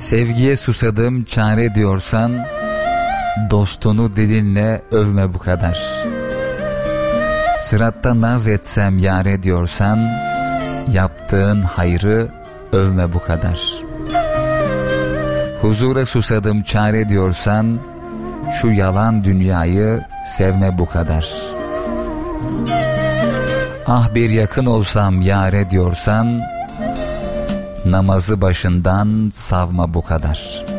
Sevgiye susadım çare diyorsan, dostunu dilinle övme bu kadar. Sıratta naz etsem yâre diyorsan, yaptığın hayrı övme bu kadar. Huzura susadım çare diyorsan, şu yalan dünyayı sevme bu kadar. Ah bir yakın olsam yâre diyorsan, namazı başından savma bu kadar.